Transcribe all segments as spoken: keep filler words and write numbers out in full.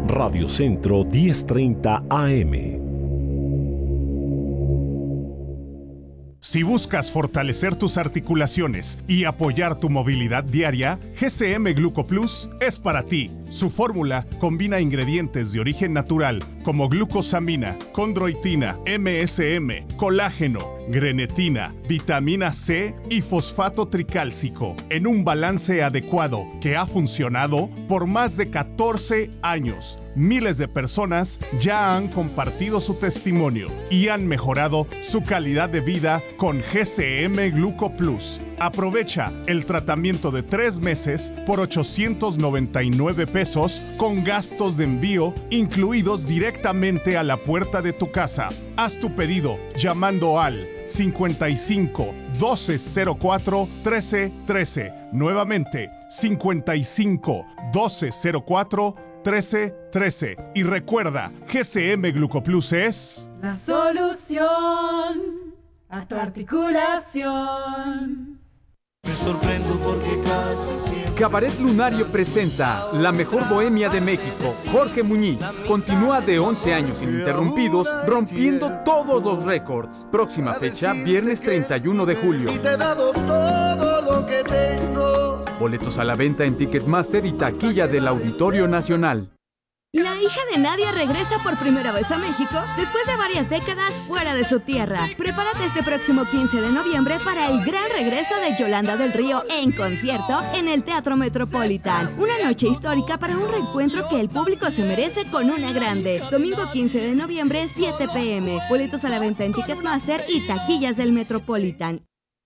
Radio Centro diez treinta A M. Si buscas fortalecer tus articulaciones y apoyar tu movilidad diaria, G C M Gluco Plus es para ti. Su fórmula combina ingredientes de origen natural como glucosamina, condroitina, M S M, colágeno, grenetina, vitamina C y fosfato tricálcico en un balance adecuado que ha funcionado por más de catorce años. Miles de personas ya han compartido su testimonio y han mejorado su calidad de vida con G C M Gluco Plus. Aprovecha el tratamiento de tres meses por ochocientos noventa y nueve pesos con gastos de envío incluidos directamente a la puerta de tu casa. Haz tu pedido llamando al cincuenta y cinco, doce cero cuatro, trece trece. Nuevamente, cincuenta y cinco, doce cero cuatro, trece trece. Y recuerda, G C M Gluco Plus es la solución a tu articulación. Me sorprendo porque casi siempre... Cabaret Lunario presenta La Mejor Bohemia de México. Jorge Muñiz continúa de once años ininterrumpidos, rompiendo todos los récords. Próxima fecha, viernes treinta y uno de julio. Y te he dado todo lo que tengo. Boletos a la venta en Ticketmaster y taquilla del Auditorio Nacional. La hija de Nadia regresa por primera vez a México después de varias décadas fuera de su tierra. Prepárate este próximo quince de noviembre para el gran regreso de Yolanda del Río en concierto en el Teatro Metropolitan. Una noche histórica para un reencuentro que el público se merece con una grande. Domingo quince de noviembre, siete pe eme. Boletos a la venta en Ticketmaster y taquillas del Metropolitan.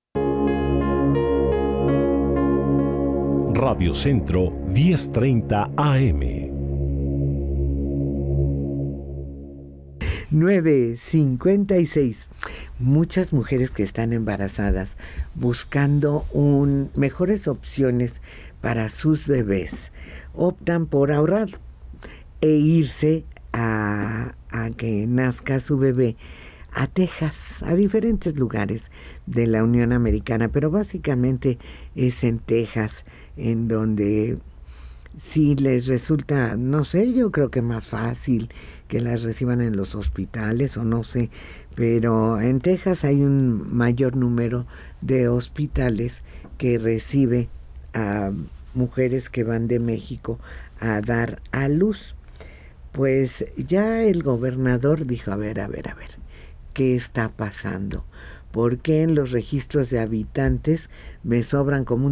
Radio Centro diez treinta A M. nueve cincuenta y seis. Muchas mujeres que están embarazadas buscando un, mejores opciones para sus bebés optan por ahorrar e irse a, a que nazca su bebé a Texas, a diferentes lugares de la Unión Americana, pero básicamente es en Texas en donde si les resulta, no sé, yo creo que más fácil que las reciban en los hospitales o no sé, pero en Texas hay un mayor número de hospitales que recibe a mujeres que van de México a dar a luz. Pues ya el gobernador dijo, a ver, a ver, a ver, ¿qué está pasando? ¿Por qué en los registros de habitantes me sobran como un